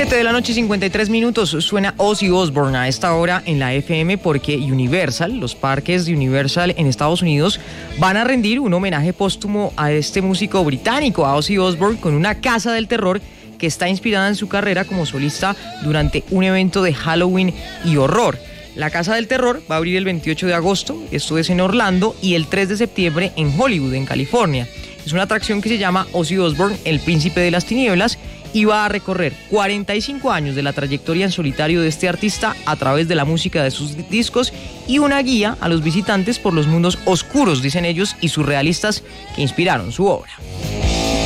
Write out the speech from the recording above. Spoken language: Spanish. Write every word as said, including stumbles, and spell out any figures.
siete de la noche, cincuenta y tres minutos, suena Ozzy Osbourne a esta hora en la F M porque Universal, los parques de Universal en Estados Unidos, van a rendir un homenaje póstumo a este músico británico, a Ozzy Osbourne, con una casa del terror que está inspirada en su carrera como solista durante un evento de Halloween y horror. La Casa del Terror va a abrir el veintiocho de agosto, esto es en Orlando, y el tres de septiembre en Hollywood, en California. Es una atracción que se llama Ozzy Osbourne, el príncipe de las tinieblas, y va a recorrer cuarenta y cinco años de la trayectoria en solitario de este artista a través de la música de sus discos y una guía a los visitantes por los mundos oscuros, dicen ellos, y surrealistas que inspiraron su obra.